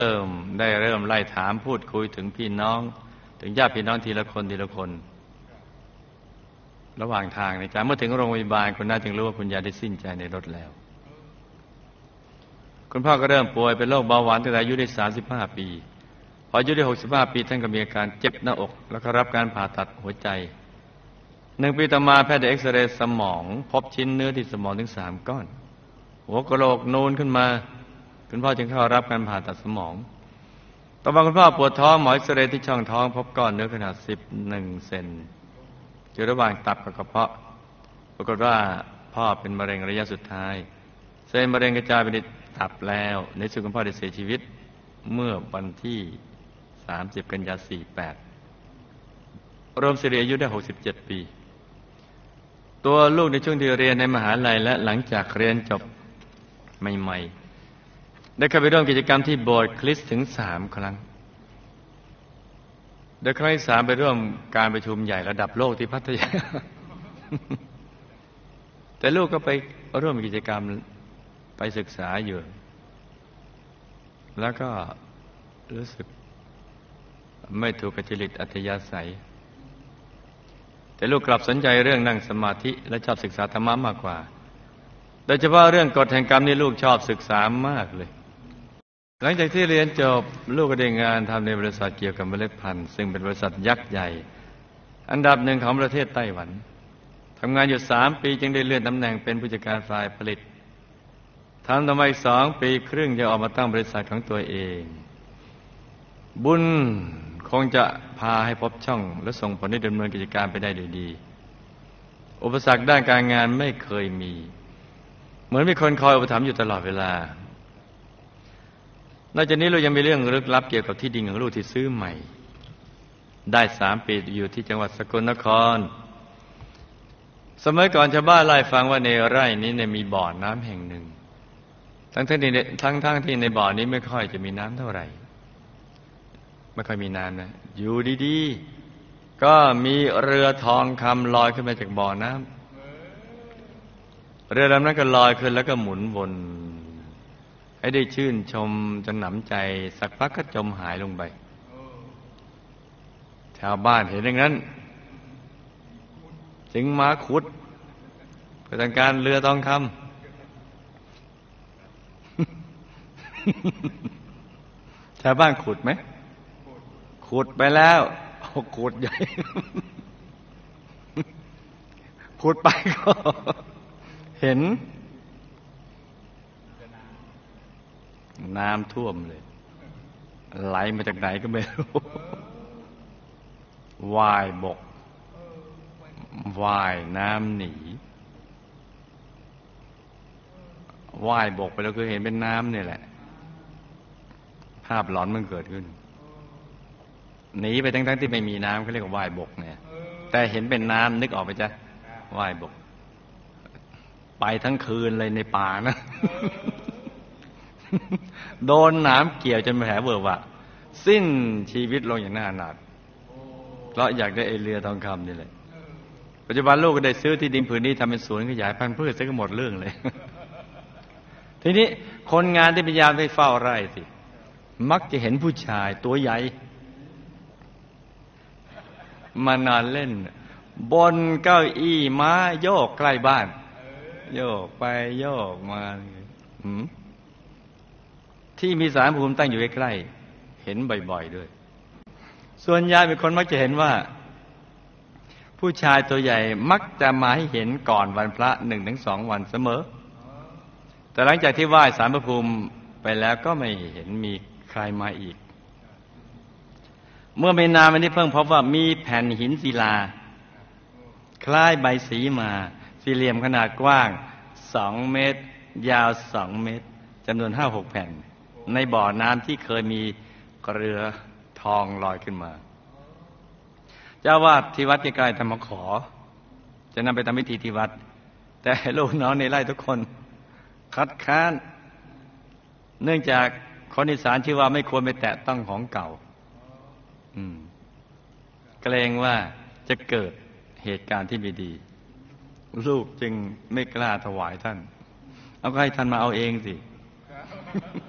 เริ่มเริ่มไล่ถามพูดคุยถึงพี่น้องถึงญาติพี่น้องทีละคนทีละคนระหว่างทางในการเมื่อถึงโรงพยาบาลคุณน้าจึงรู้ว่าคุณยายได้สิ้นใจในรถแล้วคุณพ่อก็เริ่มป่วยเป็นโรคเบาหวานตั้งแต่อายุได้35 ปีพออายุได้65 ปีท่านก็มีอาการเจ็บหน้าอกแล้วก็รับการผ่าตัดหัวใจ1 ปีต่อมาแพทย์ได้เอ็กซเรย์สมองพบชิ้นเนื้อที่สมองถึง3 ก้อนหัวกะโหลกนูนขึ้นมาคุณพ่อจึงเข้ารับการผ่าตัดสมองต่อมาคุณพ่อปวดท้องหมอเอ็กซเรย์ที่ช่องท้องพบก้อนเนื้อขนาด11 เซนอยู่ระหว่างตับกับกระเพาะปรากฏว่าพ่อเป็นมะเร็งระยะสุดท้ายเซลล์มะเร็งกระจายไปในตับแล้วในสุดคุณพ่อได้เสียชีวิตเมื่อวันที่30 กันยายน 48รวมสิริอายุได้67 ปีตัวลูกในช่วงที่เรียนในมหาลัยและหลังจากเรียนจบใหม่ๆได้เข้าไปร่วมกิจกรรมที่โบสถ์คริสต์ถึง3 ครั้งโดยครั้งที่3ไปร่วมการประชุมใหญ่ระดับโลกที่พัทยา แต่ลูกก็ไปร่วมกิจกรรมไปศึกษาอยู่แล้วก็รู้สึกไม่ถูกกับจริตอัธยาศัยแต่ลูกกลับสนใจเรื่องนั่งสมาธิและชอบศึกษาธรรมะมากกว่าโดยเฉพาะเรื่องกฎแห่งกรรมนี่ลูกชอบศึกษามากเลยหลังจากที่เรียนจบลูกก็ได้งานทำในบริษัทเกี่ยวกับเมล็ดพันธุ์ซึ่งเป็นบริษัทยักษ์ใหญ่อันดับหนึ่งของประเทศไต้หวันทำงานอยู่3 ปีจึงได้เลื่อนตำแหน่งเป็นผู้จัดการฝ่ายผลิตทำต่อมาอีก2 ปีครึ่งจะออกมาตั้งบริษัทของตัวเองบุญคงจะพาให้พบช่องและส่งผลให้ดำเนินกิจการไปได้ด้วยดีอุปสรรคด้านการงานไม่เคยมีเหมือนมีคนคอยอุปถัมภ์อยู่ตลอดเวลานอกจากนี้เรายังมีเรื่องลึกลับเกี่ยวกับที่ดินของลูกที่ซื้อใหม่ได้3 ปีอยู่ที่จังหวัดสกลนครสมัยก่อนชาวบ้านเล่าให้ฟังว่าในไร่นี้เนี่ยมีบ่อน้ำแห่งหนึ่งทั้งที่ในบ่อนี้ไม่ค่อยจะมีน้ำเท่าไหร่ไม่ค่อยมีน้ำนะอยู่ดีๆก็มีเรือทองคำลอยขึ้นมาจากบ่อน้ำเรือลำนั้นก็ลอยขึ้นแล้วก็หมุนวนให้ได้ชื่นชมจนหนำใจสักพักก็จมหายลงไปชาวบ้านเห็นอย่างนั้นจึงมาขุดเพื่อต้องการเรือทองคำ ชาวบ้านขุดไหมขุดไปแล้วขุดใหญ่ ขุดไปก็เห็นน้ำท่วมเลยไหลมาจากไหนก็ไม่รู้ว่ายบกว่ายน้ำหนีว่ายบกไปแล้วคือเห็นเป็นน้ำนี่แหละภาพหลอนมันเกิดขึ้นหนีไปทั้งที่ไม่มีน้ำเขาเรียกว่าว่ายบกเนี่ยแต่เห็นเป็นน้ำนึกออกไปจ้ะว่ายบกไปทั้งคืนเลยในป่านะ โดนน้ำเกี่ยวจนแผลเวอะวะสิ้นชีวิตลงอย่างน่าอนาถเพราะอยากได้เรือทองคำนี่แหละปัจจุบันลูกก็ได้ซื้อที่ดินผืนนี้ทำเป็นสวนขยายพันธุ์พืชซะก็หมดเรื่องเลย ทีนี้คนงานที่พยายามไปเฝ้าไร่สิมักจะเห็นผู้ชายตัวใหญ่มานอนเล่นบนเก้าอี้ม้าโยกใกล้บ้านโยกไปโยกมาที่มีศาลภูมิตั้งอยู่ใกล้ๆเห็นบ่อยๆด้วยส่วนใหญ่เป็นคนมักจะเห็นว่าผู้ชายตัวใหญ่มักจะมาให้เห็นก่อนวันพระ 1-2 วันเสมอแต่หลังจากที่ไหว้ศาลพระภูมิไปแล้วก็ไม่เห็นมีใครมาอีกเมื่อไม่นานมานี้เพิ่งพบว่ามีแผ่นหินศิลาคล้ายใบสีมาสี่เหลี่ยมขนาดกว้าง2 เมตรยาว2 เมตรจำนวน 5-6 แผ่นในบ่อน้ำที่เคยมีเรือทองลอยขึ้นมาเจ้าวาดที่วัดใกล้ๆธรรมขอจะนำไปทำพิธีที่วัดแต่ลูกน้องในไร่ทุกคนคัดค้านเนื่องจากคนอีสานชื่อว่าไม่ควรไปแตะต้องของเก่าเกรงว่าจะเกิดเหตุการณ์ที่ไม่ดีลูกจึงไม่กล้าถวายท่านเอาก็ให้ท่านมาเอาเองสิ